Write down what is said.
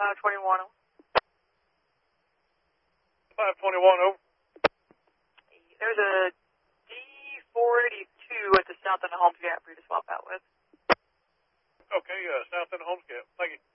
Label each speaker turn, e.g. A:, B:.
A: 521.
B: 521, over.
A: There's a D482 at the south end of Holmes Gap for you to swap out with.
B: Okay, south end of Holmes Gap. Thank you.